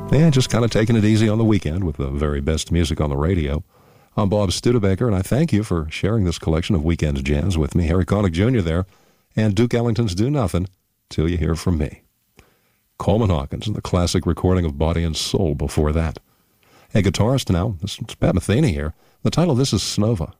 Yeah, just kind of taking it easy on the weekend with the very best music on the radio. I'm Bob Studebaker, and I thank you for sharing this collection of Weekend Jazz with me. Harry Connick Jr. there, and Duke Ellington's Do Nothing Till You Hear From Me. Coleman Hawkins and the classic recording of Body and Soul before that. A guitarist now, this is Pat Metheny here. The title of this is Snova.